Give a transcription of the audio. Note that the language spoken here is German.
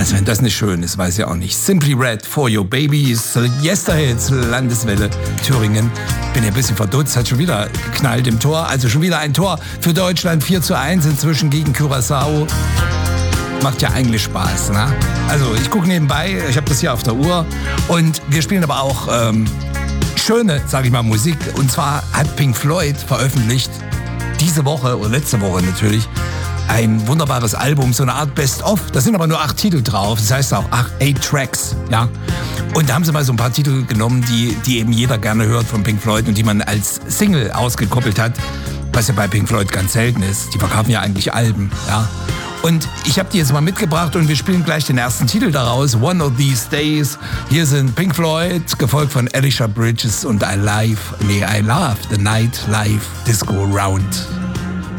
Also wenn das nicht schön ist, weiß ich auch nicht. Simply Red, For Your Babies, Yesterhits, Landeswelle, Thüringen. Bin ja ein bisschen verdutzt, hat schon wieder geknallt im Tor. Also schon wieder ein Tor für Deutschland, 4:1 inzwischen gegen Curaçao. Macht ja eigentlich Spaß, ne? Also ich gucke nebenbei, ich habe das hier auf der Uhr. Und wir spielen aber auch schöne, sage ich mal, Musik. Und zwar hat Pink Floyd veröffentlicht, diese Woche oder letzte Woche natürlich, ein wunderbares Album, so eine Art Best-of. Da sind aber nur 8 Titel drauf, das heißt auch 8 Tracks, ja. Und da haben sie mal so ein paar Titel genommen, die eben jeder gerne hört von Pink Floyd und die man als Single ausgekoppelt hat, was ja bei Pink Floyd ganz selten ist. Die verkaufen ja eigentlich Alben, ja. Und ich habe die jetzt mal mitgebracht und wir spielen gleich den ersten Titel daraus, One of These Days. Hier sind Pink Floyd, gefolgt von Alicia Bridges und I Love the Nightlife Disco Round.